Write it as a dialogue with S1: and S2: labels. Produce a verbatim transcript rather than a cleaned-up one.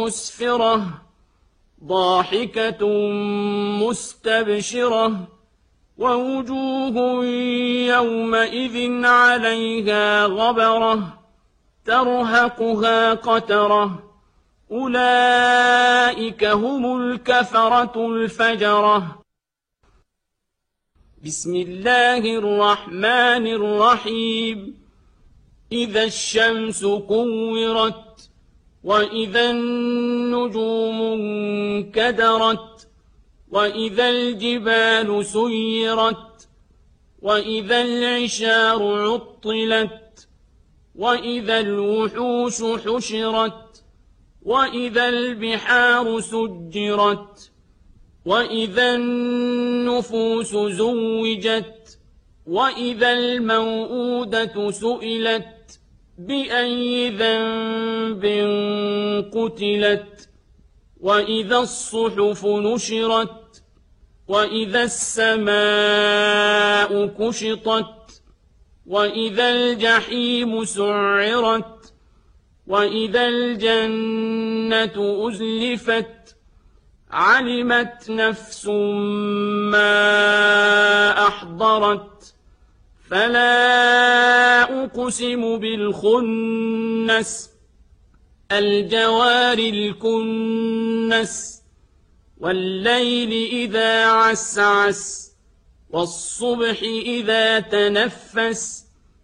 S1: مسفرة ضاحكة مستبشرة ووجوه يومئذ عليها غبرة ترهقها قترة أولئك هم الكفرة الفجرة. بسم الله الرحمن الرحيم. إذا الشمس كورت وإذا النجوم انكدرت وإذا الجبال سيرت وإذا العشار عطلت وإذا الوحوش حشرت وإذا البحار سجرت وإذا النفوس زوجت وإذا الموءودة سئلت بأي ذنب قتلت وإذا الصحف نشرت وإذا السماء كشطت وإذا الجحيم سعرت وإذا الجنة أزلفت علمت نفس ما أحضرت فلا أقسم بالخنس الجوار الكنس والليل إذا عسعس والصبح إذا تنفس